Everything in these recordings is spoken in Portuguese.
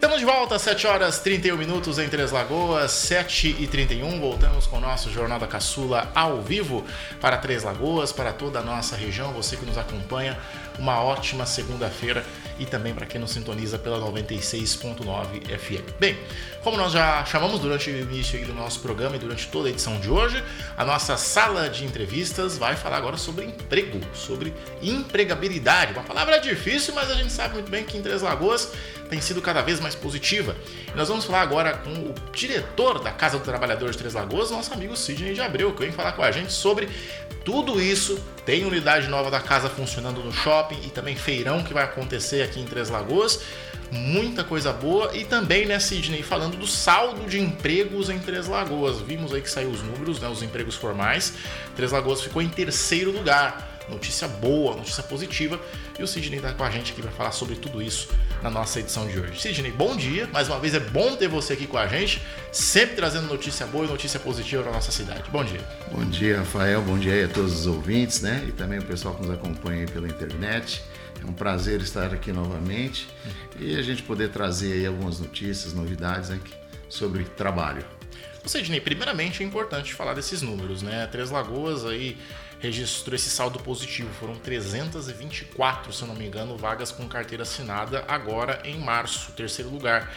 Estamos de volta às 7 horas 31 minutos em Três Lagoas, 7h31. Voltamos com o nosso Jornal da Caçula ao vivo para Três Lagoas, para toda a nossa região. Você que nos acompanha, uma ótima segunda-feira e também para quem nos sintoniza pela 96.9 FM. Bem, como nós já chamamos durante o início do nosso programa e durante toda a edição de hoje, a nossa sala de entrevistas vai falar agora sobre emprego, sobre empregabilidade. Uma palavra difícil, mas a gente sabe muito bem que em Três Lagoas tem sido cada vez mais positiva. E nós vamos falar agora com o diretor da Casa do Trabalhador de Três Lagoas, nosso amigo Sidney de Abreu, que vem falar com a gente sobre tudo isso. Tem unidade nova da casa funcionando no shopping e também feirão que vai acontecer aqui em Três Lagoas. Muita coisa boa. E também, né, Sidney, falando do saldo de empregos em Três Lagoas. Vimos aí que saiu os números, né, os empregos formais. Três Lagoas ficou em terceiro lugar. Notícia boa, notícia positiva. E o Sidney está com a gente aqui para falar sobre tudo isso na nossa edição de hoje. Sidney, bom dia. Mais uma vez é bom ter você aqui com a gente, sempre trazendo notícia boa e notícia positiva para nossa cidade. Bom dia. Bom dia, Rafael. Bom dia aí a todos os ouvintes, né? E também o pessoal que nos acompanha aí pela internet. É um prazer estar aqui novamente e a gente poder trazer aí algumas notícias, novidades, né, sobre trabalho. Sidney, primeiramente é importante falar desses números, né? Três Lagoas aí registrou esse saldo positivo, foram 324, se eu não me engano, vagas com carteira assinada agora em março, terceiro lugar.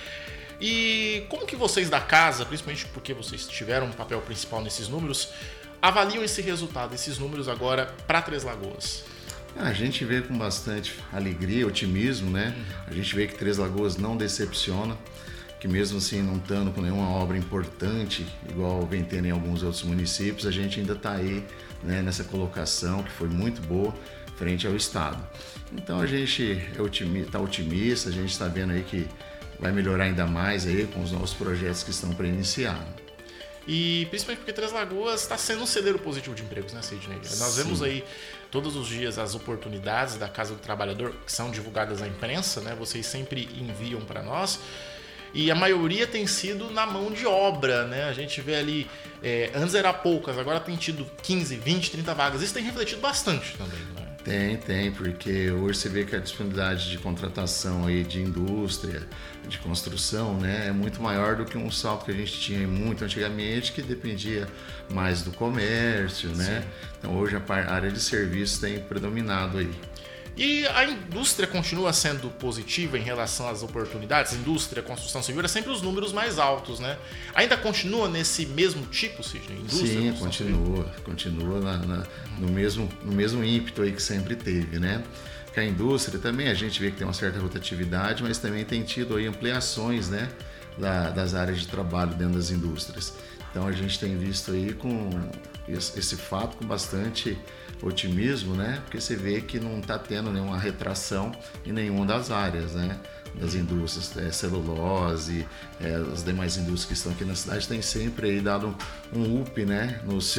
E como que vocês da casa, principalmente porque vocês tiveram um papel principal nesses números, avaliam esse resultado, esses números agora para Três Lagoas? A gente vê com bastante alegria, otimismo, né? A gente vê que Três Lagoas não decepciona, que mesmo assim não estando com nenhuma obra importante, igual vem tendo em alguns outros municípios, a gente ainda está aí, né, nessa colocação que foi muito boa frente ao Estado. Então a gente está otimista, a gente está vendo aí que vai melhorar ainda mais aí com os novos projetos que estão para iniciar. E principalmente porque Três Lagoas está sendo um celeiro positivo de empregos, né, Sidney? Nós vemos aí todos os dias as oportunidades da Casa do Trabalhador que são divulgadas à imprensa, né? Vocês sempre enviam para nós. E a maioria tem sido na mão de obra, né? A gente vê ali, antes era poucas, agora tem tido 15, 20, 30 vagas. Isso tem refletido bastante também, né? Tem, porque hoje você vê que a disponibilidade de contratação aí de indústria, de construção, né, é muito maior do que um salto que a gente tinha muito antigamente, que dependia mais do comércio, né? Sim. Então hoje a área de serviços tem predominado aí. E a indústria continua sendo positiva em relação às oportunidades? Indústria, construção civil, é sempre os números mais altos, né? Ainda continua nesse mesmo tipo, Sidney? Sim, continua no mesmo ímpeto aí que sempre teve, né? Que a indústria também, a gente vê que tem uma certa rotatividade, mas também tem tido aí ampliações, né, das áreas de trabalho dentro das indústrias. Então a gente tem visto aí com esse fato com bastante otimismo, né? Porque você vê que não está tendo nenhuma retração em nenhuma das áreas, né? Das indústrias, celulose, as demais indústrias que estão aqui na cidade têm sempre aí dado um up, né?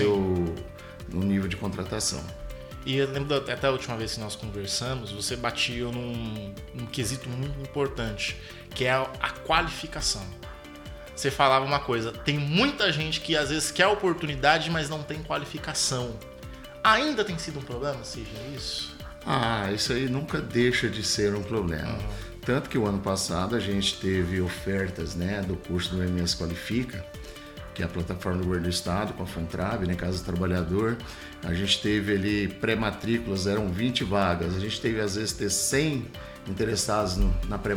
No nível de contratação. E eu lembro até a última vez que nós conversamos, você batia num quesito muito importante, que é a qualificação. Você falava uma coisa, tem muita gente que às vezes quer oportunidade, mas não tem qualificação. Ainda tem sido um problema, seja isso? Isso aí nunca deixa de ser um problema. Tanto que o ano passado a gente teve ofertas, né, do curso do MS Qualifica, que é a plataforma do Governo do Estado, com a Fantrab, né, Casa do Trabalhador. A gente teve ali pré-matrículas, eram 20 vagas. A gente teve às vezes 100 interessados na pré